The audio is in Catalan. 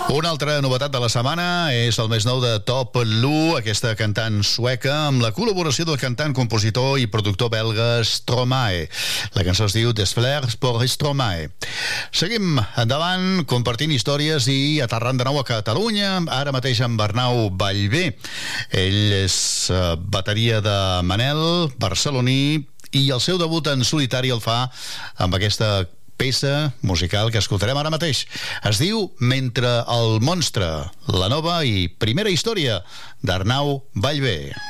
Una altra novetat de la setmana és el més nou de Top Lu, aquesta cantant sueca, amb la col·laboració del cantant, compositor i productor belga Stromae. La cançó es diu Des Fleurs pour Stromae. Seguim endavant, compartint històries i aterrant de nou a Catalunya, ara mateix amb Arnau Ballbé. Ell és bateria de Manel, barceloní, i el seu debut en solitari el fa amb aquesta peça musical que escoltarem ara mateix. Es diu Mentre el monstre, la nova i primera història d'Arnau Ballbé.